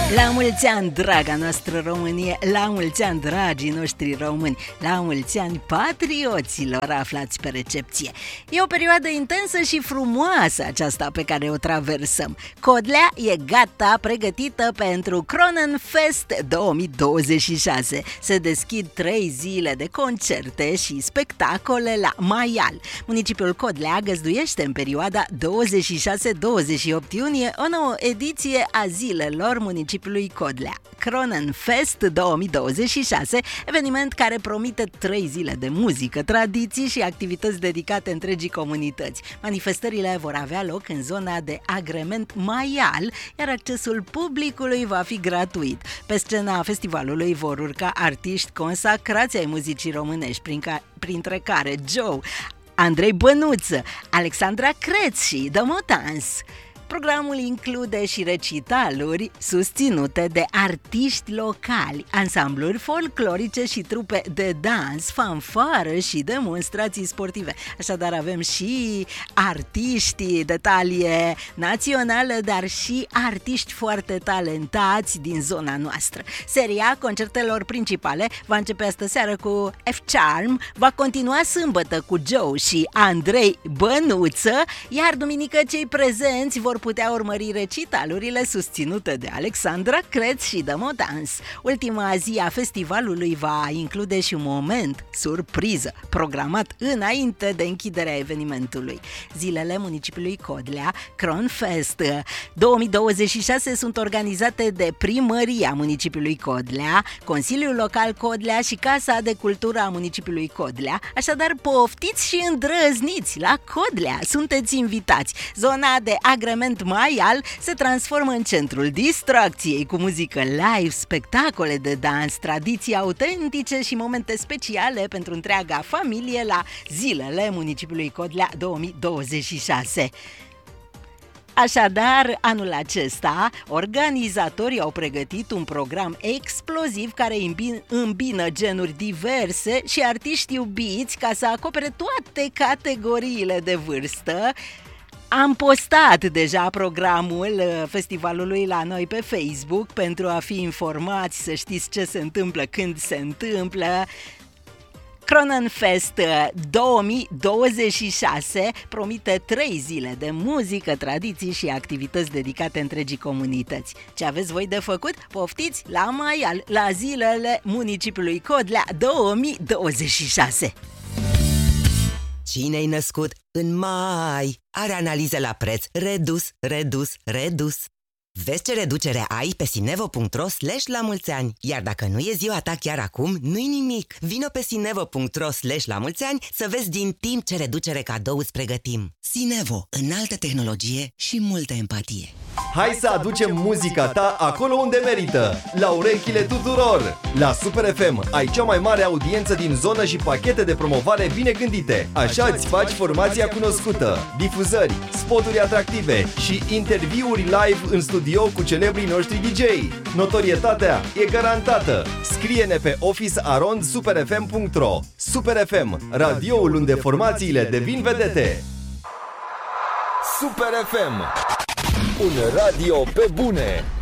La mulți ani, draga noastră Românie, la mulți ani, dragii noștri români, la mulți ani, patrioților aflați pe recepție. E o perioadă intensă și frumoasă aceasta pe care o traversăm. Codlea e gata, pregătită pentru Kronenfest 2026. Se deschid 3 zile de concerte și spectacole la Maial. Municipiul Codlea găzduiește în perioada 26-28 iunie o nouă ediție a zilelor municipiului Codlea. Kronenfest 2026, eveniment care promite 3 zile de muzică, tradiții și activități dedicate întregii comunități. Manifestările vor avea loc în zona de agrement Maial, iar accesul publicului va fi gratuit. Pe scena festivalului vor urca artiști consacrați ai muzicii românești, printre care Joe, Andrei Bănuță, Alexandra Creț și The Motans. Programul include și recitaluri susținute de artiști locali, ansambluri folclorice și trupe de dans, fanfară și demonstrații sportive. Așadar avem și artiști de talie națională, dar și artiști foarte talentați din zona noastră. Seria concertelor principale va începe astă seară cu F-Charm, va continua sâmbătă cu Joe și Andrei Bănuță, iar duminică cei prezenți vor putea urmări recitalurile susținute de Alexandra Creț și The Motans. Ultima zi a festivalului va include și un moment surpriză, programat înainte de închiderea evenimentului. Zilele municipiului Codlea, Kronenfest 2026, sunt organizate de Primăria municipiului Codlea, Consiliul Local Codlea și Casa de Cultură a municipiului Codlea. Așadar, poftiți și îndrăzniți la Codlea, sunteți invitați. Zona de agrement Maial se transformă în centrul distracției cu muzică live, spectacole de dans, tradiții autentice și momente speciale pentru întreaga familie la zilele municipiului Codlea 2026. Așadar, anul acesta, organizatorii au pregătit un program exploziv care îmbină genuri diverse și artiști iubiți ca să acopere toate categoriile de vârstă. Am postat deja programul festivalului la noi pe Facebook pentru a fi informați, să știți ce se întâmplă, când se întâmplă. Kronenfest 2026 promite 3 zile de muzică, tradiții și activități dedicate întregii comunități. Ce aveți voi de făcut? Poftiți la Maial, la zilele municipiului Codlea 2026. Cine-i născut în mai are analiză la preț redus. Vezi ce reducere ai pe sinevo.ro/lamulțeani. Iar dacă nu e ziua ta chiar acum, nu-i nimic. Vino pe sinevo.ro/lamulțeani să vezi din timp ce reducere cadou îți pregătim. Sinevo, înaltă tehnologie și multă empatie. Hai să aducem muzica ta acolo unde merită, la urechile tuturor! La Super FM ai cea mai mare audiență din zonă și pachete de promovare bine gândite. Așa îți faci formația cunoscută, difuzări, spoturi atractive și interviuri live în studio cu celebrii noștri DJ. Notorietatea e garantată. Scrie-ne pe office@superfm.ro. Super FM, radioul unde formațiile devin vedete. Super FM, un radio pe bune.